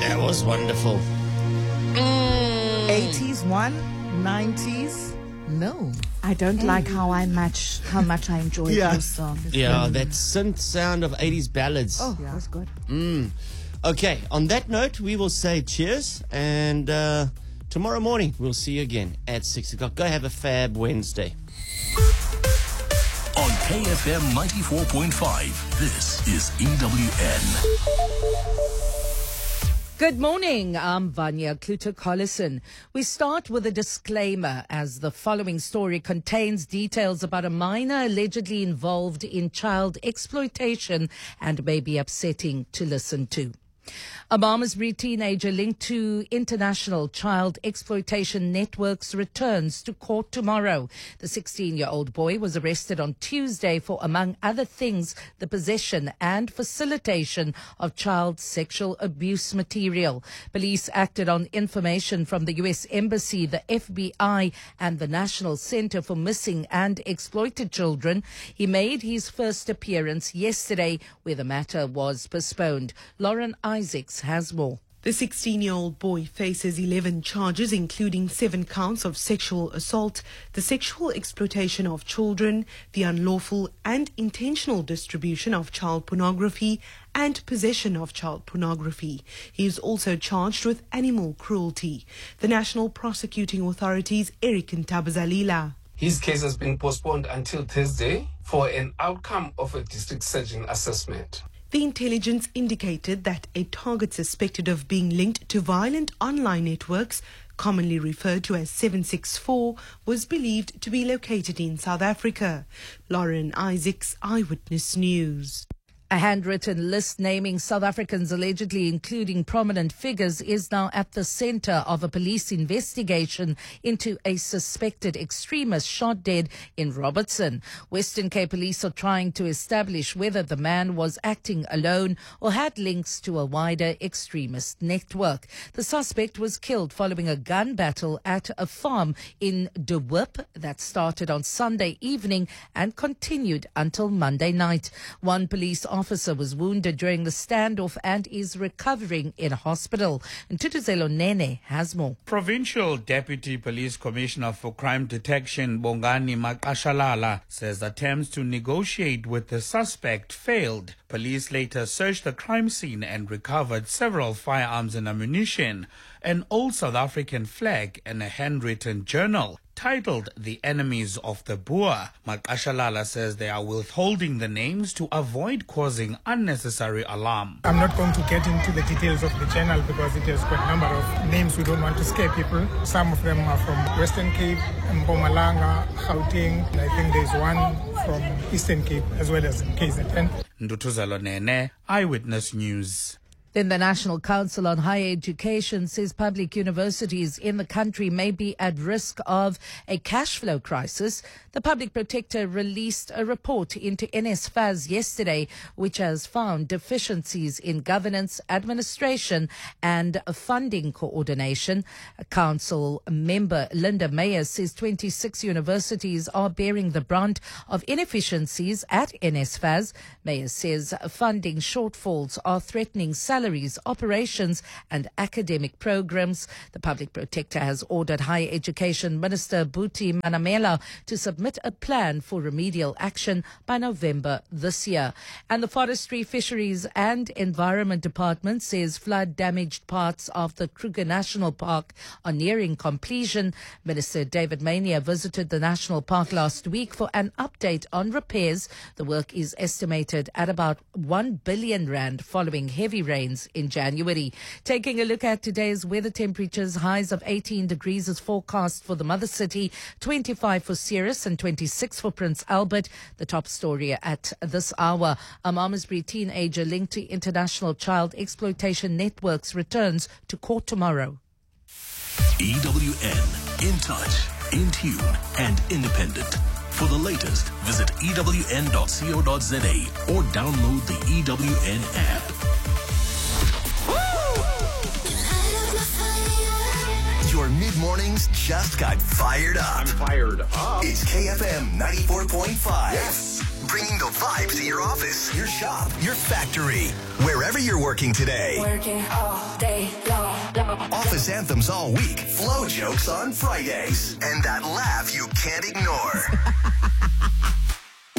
That was wonderful. 80s one, 90s no. I don't like how much I enjoyed this song. Yeah, that synth sound of 80s ballads. Oh, yeah. It was good. Okay, on that note, we will say cheers, and tomorrow morning we'll see you again at 6 o'clock. Go have a fab Wednesday. On KFM 94.5, this is EWN. Good morning, I'm Vanya Kluter-Collison. We start with a disclaimer as the following story contains details about a minor allegedly involved in child exploitation and may be upsetting to listen to. A Malmesbury teenager linked to international child exploitation networks returns to court tomorrow. The 16-year-old boy was arrested on Tuesday for, among other things, the possession and facilitation of child sexual abuse material. Police acted on information from the U.S. Embassy, the FBI, and the National Center for Missing and Exploited Children. He made his first appearance yesterday, where the matter was postponed. Lauren Isaacs has more. The 16-year-old boy faces 11 charges, including 7 counts of sexual assault, the sexual exploitation of children, the unlawful and intentional distribution of child pornography, and possession of child pornography. He is also charged with animal cruelty. The National Prosecuting Authority's Eric Ntabazalila. His case has been postponed until Thursday for an outcome of a district surgeon assessment. The intelligence indicated that a target suspected of being linked to violent online networks, commonly referred to as 764, was believed to be located in South Africa. Lauren Isaacs, Eyewitness News. A handwritten list naming South Africans allegedly including prominent figures is now at the center of a police investigation into a suspected extremist shot dead in Robertson. Western Cape police are trying to establish whether the man was acting alone or had links to a wider extremist network. The suspect was killed following a gun battle at a farm in De Hoop that started on Sunday evening and continued until Monday night. One police officer was wounded during the standoff and is recovering in hospital. Ntutuzelo Nene has more. Provincial Deputy Police Commissioner for Crime Detection Bongani Maqashalala says attempts to negotiate with the suspect failed. Police later searched the crime scene and recovered several firearms and ammunition, an old South African flag and a handwritten journal titled The Enemies of the Boer. Maqashalala says they are withholding the names to avoid causing unnecessary alarm. I'm not going to get into the details of the journal because it has got a number of names. We don't want to scare people. Some of them are from Western Cape, Mpumalanga, Gauteng, and I think there's one from Eastern Cape as well as KZN. Ndutuzelo Nene, Eyewitness News. Then the National Council on Higher Education says public universities in the country may be at risk of a cash flow crisis. The Public Protector released a report into NSFAS yesterday, which has found deficiencies in governance, administration and funding coordination. Council member Linda Meyer says 26 universities are bearing the brunt of inefficiencies at NSFAS. Meyer says funding shortfalls are threatening salaries, operations and academic programs. The Public Protector has ordered Higher Education Minister Buti Manamela to submit a plan for remedial action by November this year. And the Forestry, Fisheries and Environment Department says flood-damaged parts of the Kruger National Park are nearing completion. Minister David Mania visited the national park last week for an update on repairs. The work is estimated at about 1 billion rand following heavy rains in January. Taking a look at today's weather temperatures, highs of 18 degrees is forecast for the mother city, 25 for Ceres and 26 for Prince Albert. The top story at this hour, a Malmesbury teenager linked to international child exploitation networks returns to court tomorrow. EWN, in touch, in tune and independent. For the latest, visit ewn.co.za or download the EWN app. Your mid-mornings just got fired up. I'm fired up. It's KFM 94.5. Yes. bringing the vibes to your office, your shop, your factory, wherever you're working today. Working all day long. Office anthems all week, flow jokes on Fridays, and that laugh you can't ignore.